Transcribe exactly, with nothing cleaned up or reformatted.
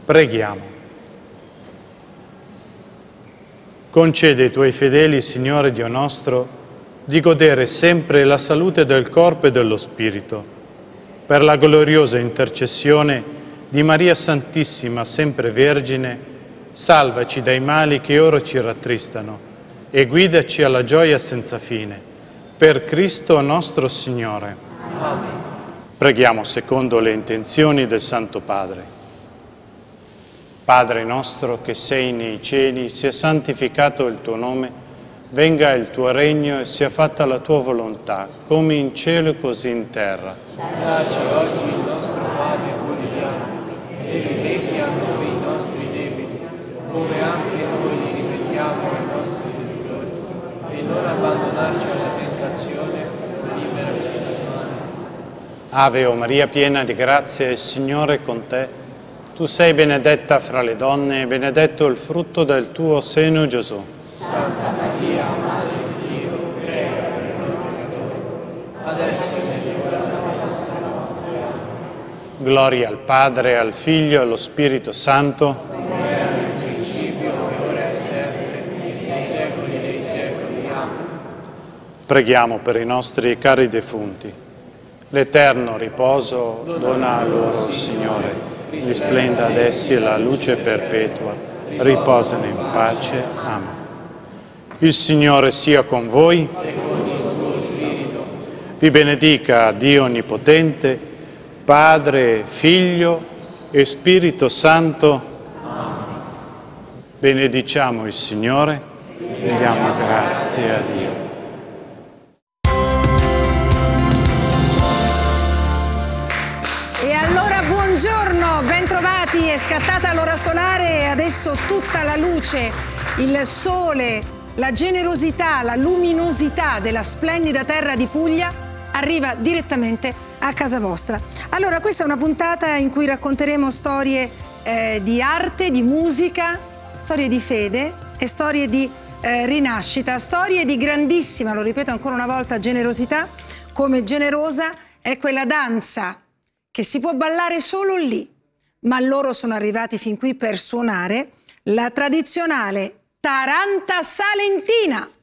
Preghiamo. Concede ai Tuoi fedeli, Signore Dio nostro, di godere sempre la salute del corpo e dello spirito, per la gloriosa intercessione di Maria Santissima, sempre Vergine, salvaci dai mali che ora ci rattristano e guidaci alla gioia senza fine. Per Cristo nostro Signore. Amen. Preghiamo secondo le intenzioni del Santo Padre. Padre nostro che sei nei cieli, sia santificato il tuo nome, venga il tuo regno e sia fatta la tua volontà, come in cielo così in terra. Dacci oggi il nostro pane quotidiano e rimetti a noi i nostri debiti, come anche noi li rimettiamo ai nostri debitori, e non abbandonarci alla tentazione, liberaci dal male. Ave o Maria, piena di grazia, il Signore è con te. Tu sei benedetta fra le donne e benedetto il frutto del tuo seno, Gesù. Santa Maria, Madre di Dio, prega per noi peccatori, adesso è l'ora della nostra morte. Gloria al Padre, al Figlio e allo Spirito Santo. Come era nel principio, e ora e sempre, nei secoli dei secoli. Amen. Preghiamo per i nostri cari defunti. L'eterno riposo dona a loro, Signore. Risplenda ad essi la luce perpetua. Riposano in pace. Amen. Il Signore sia con voi. Vi benedica Dio Onnipotente, Padre, Figlio e Spirito Santo. Benediciamo il Signore e diamo grazie a Dio. E allora buongiorno, bentrovati, è scattata l'ora solare e adesso tutta la luce, il sole, la generosità, la luminosità della splendida terra di Puglia arriva direttamente a casa vostra. Allora, questa è una puntata in cui racconteremo storie eh, di arte, di musica, storie di fede e storie di eh, rinascita, storie di grandissima, lo ripeto ancora una volta, generosità, come generosa è quella danza che si può ballare solo lì, ma loro sono arrivati fin qui per suonare la tradizionale Taranta Salentina.